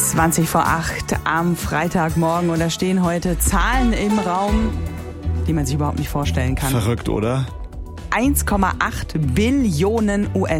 7:20 am Freitagmorgen und da stehen heute Zahlen im Raum, die man sich überhaupt nicht vorstellen kann. Verrückt, oder? 1,8 Billionen